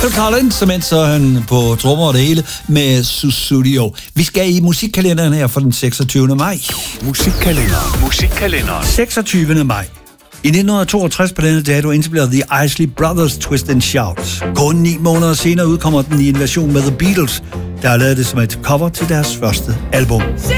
Phil Collins, som så han på trommer og det hele med Sussudio. Vi skal i musikkalenderen her for den 26. maj. Musikkalenderen. 26. maj. I 1962 på denne dato indspiller The Isley Brothers Twist and Shout. Kun 9 måneder senere udkommer den i en version med The Beatles, der har lavet det som et cover til deres første album.